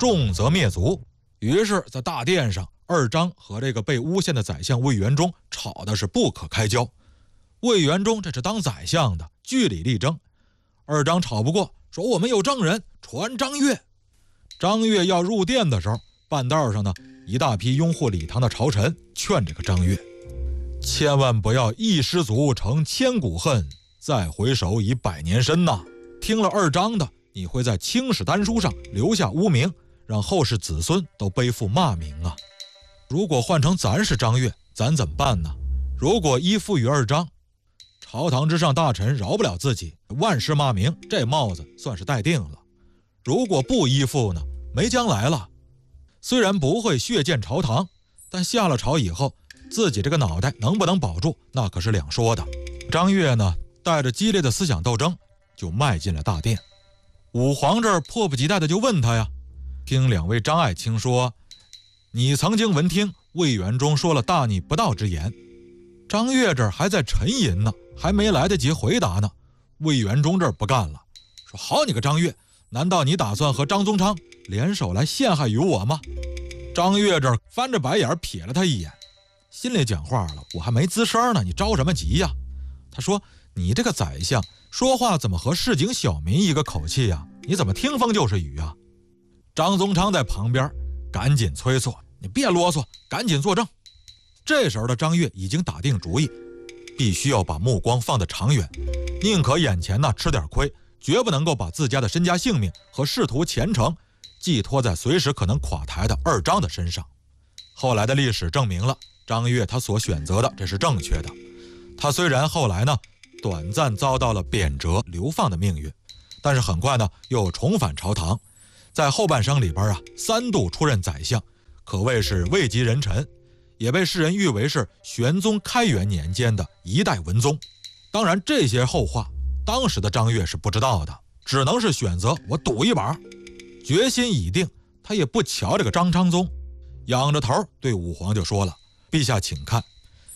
重则灭族。于是在大殿上，二张和这个被诬陷的宰相魏元忠吵的是不可开交。魏元忠这是当宰相的，据理力争。二张吵不过，说我们有证人，传张悦。张悦要入殿的时候，半道上呢，一大批拥护李唐的朝臣劝这个张悦，千万不要一失足成千古恨，再回首已百年身呐。听了二张的，你会在青史丹书上留下污名，让后世子孙都背负骂名啊。如果换成咱是张悦，咱怎么办呢？如果依附于二张，朝堂之上大臣饶不了自己，万世骂名，这帽子算是戴定了。如果不依附呢，没将来了。虽然不会血溅朝堂，但下了朝以后，自己这个脑袋能不能保住，那可是两说的。张悦呢，带着激烈的思想斗争，就迈进了大殿。武皇这儿迫不及待的就问他呀，听两位张爱卿说，你曾经闻听魏元忠说了大逆不道之言。张悦这儿还在沉吟呢，还没来得及回答呢，魏元忠这儿不干了，说好你个张悦，难道你打算和张宗昌联手来陷害于我吗？张悦这儿翻着白眼瞥了他一眼，心里讲话了，我还没吱声呢，你着什么急呀？他说，你这个宰相说话怎么和市井小民一个口气呀？你怎么听风就是雨啊？张宗昌在旁边赶紧催促，你别啰嗦，赶紧作证。这时候的张悦已经打定主意，必须要把目光放得长远，宁可眼前呢吃点亏，绝不能够把自家的身家性命和仕途前程寄托在随时可能垮台的二张的身上。后来的历史证明了，张悦他所选择的这是正确的。他虽然后来呢短暂遭到了贬谪流放的命运，但是很快呢又重返朝堂，在后半生里边3度出任宰相，可谓是位极人臣，也被世人誉为是玄宗开元年间的一代文宗。当然这些后话当时的张悦是不知道的，只能是选择我赌一把。决心已定，他也不瞧这个张昌宗，仰着头对武皇就说了，陛下请看，